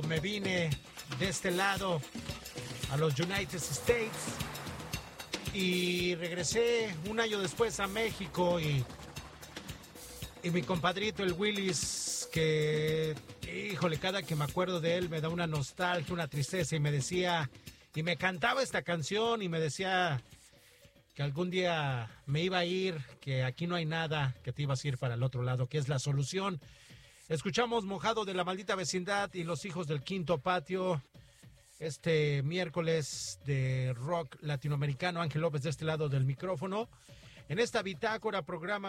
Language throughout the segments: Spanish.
me vine de este lado a los United States y regresé un año después a México y mi compadrito el Willis, que híjole, cada que me acuerdo de él me da una nostalgia, una tristeza, y me decía, y me cantaba esta canción y me decía que algún día me iba a ir, que aquí no hay nada, que te ibas a ir para el otro lado, que es la solución. Escuchamos Mojado de La Maldita Vecindad y Los Hijos del Quinto Patio este miércoles de rock latinoamericano. Ángel López de este lado del micrófono. En esta bitácora, programa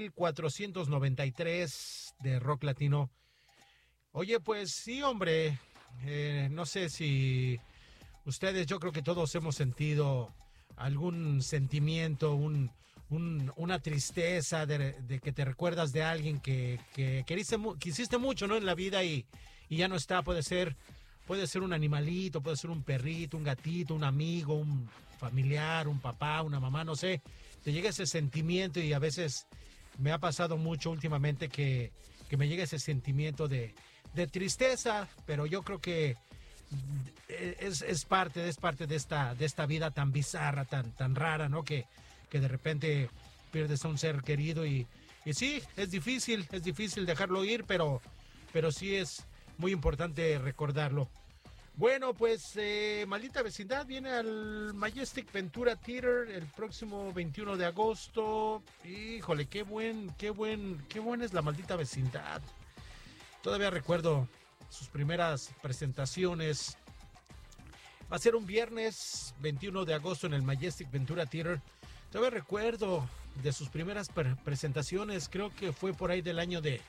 1493 de rock latino. Oye, pues sí, hombre, no sé si ustedes, yo creo que todos hemos sentido algún sentimiento, una tristeza de que te recuerdas de alguien que quisiste mucho, ¿no? En la vida y ya no está. Puede ser un animalito, puede ser un perrito, un gatito, un amigo, un familiar, un papá, una mamá, no sé. Te llega ese sentimiento y a veces me ha pasado mucho últimamente que me llega ese sentimiento de tristeza, pero yo creo que es parte de esta vida tan bizarra, tan rara, ¿no? Que de repente pierdes a un ser querido y sí, es difícil dejarlo ir, pero sí es muy importante recordarlo. Bueno, pues Maldita Vecindad viene al Majestic Ventura Theater el próximo 21 de agosto. Híjole, qué buena es La Maldita Vecindad. Todavía recuerdo sus primeras presentaciones. Va a ser un viernes 21 de agosto en el Majestic Ventura Theater. Todavía recuerdo de sus primeras presentaciones. Creo que fue por ahí del año de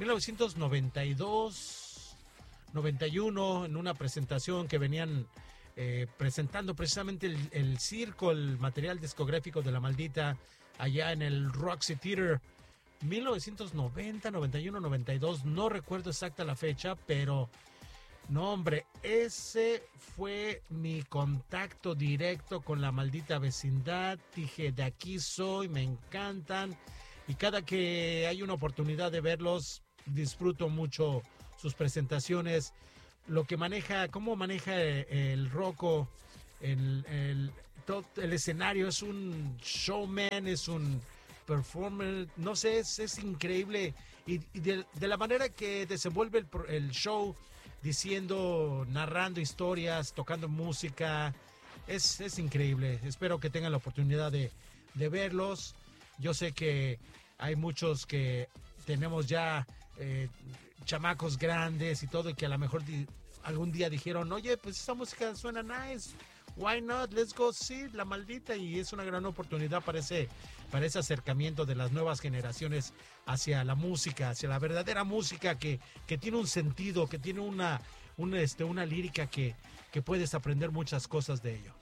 1992, 91, en una presentación que venían presentando precisamente el circo, el material discográfico de La Maldita, allá en el Roxy Theater. 1990, 91, 92, no recuerdo exacta la fecha, pero no, hombre, ese fue mi contacto directo con La Maldita Vecindad. Dije, de aquí soy, me encantan, y cada que hay una oportunidad de verlos, disfruto mucho sus presentaciones, cómo maneja el Rocco, todo el escenario. Es un showman, es un performer, no sé, es increíble, y de la manera que desenvuelve el show, narrando historias, tocando música, es increíble. Espero que tengan la oportunidad de verlos. Yo sé que hay muchos que tenemos ya chamacos grandes y todo, y que a lo mejor algún día dijeron, oye, pues esa música suena nice, why not, let's go see La Maldita, y es una gran oportunidad para ese acercamiento de las nuevas generaciones hacia la música, hacia la verdadera música que tiene un sentido, que tiene una lírica que puedes aprender muchas cosas de ello.